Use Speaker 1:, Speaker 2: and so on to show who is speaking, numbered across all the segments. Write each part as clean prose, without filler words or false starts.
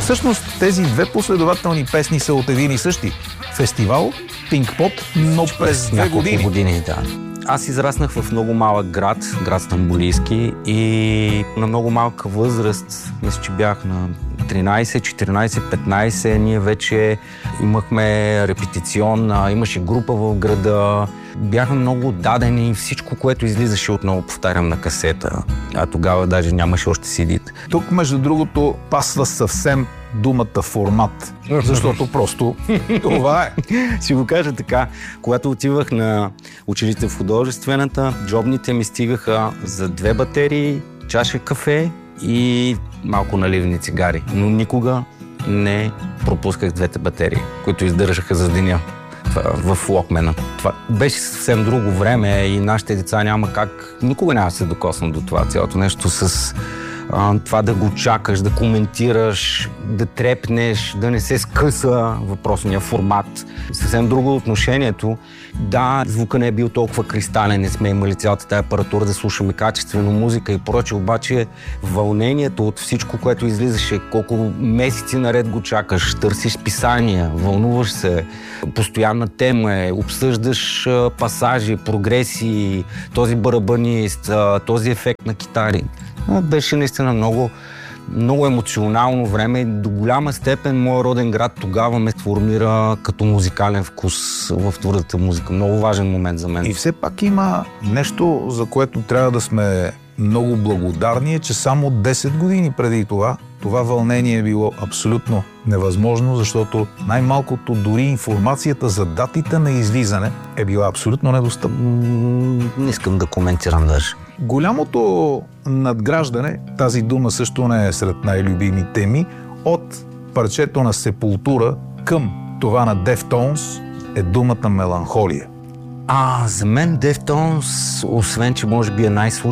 Speaker 1: Всъщност тези две последователни песни са от един и същи фестивал Пинк-поп, но през 2 години.
Speaker 2: Да. Аз израснах в много малък град Стамбулийски, и на много малка възраст, мисля, че бях на 13, 14, 15, ние вече имахме репетицион, имаше група в града, бяхме много отдадени, всичко, което излизаше, отново повтарям, на касета, а тогава даже нямаше още CD-та.
Speaker 1: Тук, между другото, пасва съвсем думата формат, защото просто това е.
Speaker 2: Ще го кажа така, когато отивах на училище в художествената, джобните ми стигаха за 2 батерии, чаша кафе и малко наливни цигари, но никога не пропусках 2 батерии, които издържаха за деня в локмена. Това беше съвсем друго време и нашите деца няма как, никога няма да се докоснат до това, цялото нещо с това да го чакаш, да коментираш, да трепнеш, да не се скъса въпросния формат. Съвсем друго отношението. Да, звука не е бил толкова кристален, не сме имали цялата тая апаратура да слушаме качествено музика и прочее, обаче вълнението от всичко, което излизаше, колко месеци наред го чакаш, търсиш писания, вълнуваш се, постоянна тема е, обсъждаш пасажи, прогреси, този барабанист, този ефект на китари. Беше наистина много емоционално време и до голяма степен моят роден град тогава ме формира като музикален вкус в твърдата музика. Много важен момент за мен.
Speaker 1: И все пак има нещо, за което трябва да сме много благодарни, че само 10 години преди това вълнение е било абсолютно невъзможно, защото най-малкото дори информацията за датите на излизане е била абсолютно недостъпна.
Speaker 2: Не искам да коментирам даже.
Speaker 1: Голямото надграждане, тази дума също не е сред най-любимите ми, от парчето на Сепултура към това на Deftones е думата меланхолия.
Speaker 2: За мен Deftones, освен че може би е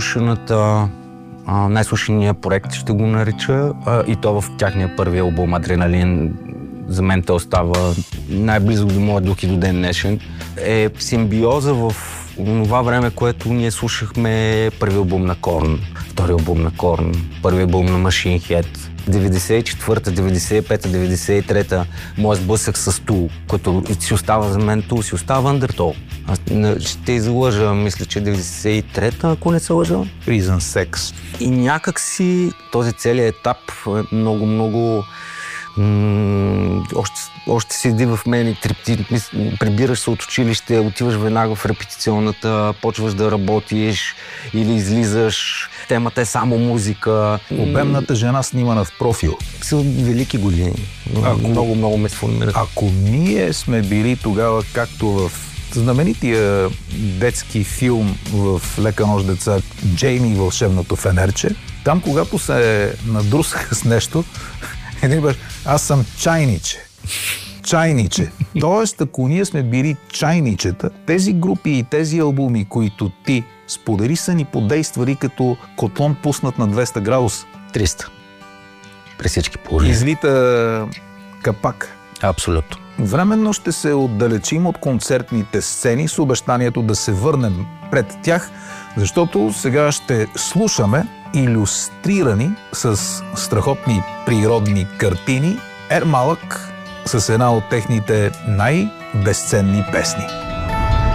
Speaker 2: най-слушания проект, ще го нарича, и то в тяхния първи албум Адреналин, за мен той остава най-близо до моя дух и до ден днешен, е симбиоза в това време, което ние слушахме първи албум на Корн, втори албум на Корн, първи албум на Machine Head. 94-та, 95-та, 93-та моят сблъсък с Tool, който си остава за мен Tool, си остава Undertow. Ще излъжа, мисля, че 93-та, ако не се лъжа.
Speaker 1: Prison Sex.
Speaker 2: И някак си този целият етап е много още седи в мен и трепти. Прибираш се от училище, отиваш веднага в репетиционната, почваш да работиш или излизаш. Темата е само музика.
Speaker 1: Обемната жена снимана в профил.
Speaker 2: Са велики години. Много ме сформира.
Speaker 1: Ако ние сме били тогава, както в знаменития детски филм в Лека нощ деца Джейми и вълшебното фенерче, там когато се надрусаха с нещо, един беше, аз съм чайниче. Тоест, ако ние сме били чайничета, тези групи и тези албуми, които ти сподели, са ни подействали като котлон пуснат на 200 градуса.
Speaker 2: 300. При всички положения.
Speaker 1: Излита капак.
Speaker 2: Абсолютно.
Speaker 1: Временно ще се отдалечим от концертните сцени с обещанието да се върнем пред тях, защото сега ще слушаме илюстрирани с страхотни природни картини Ермалък с една от техните най-безценни песни.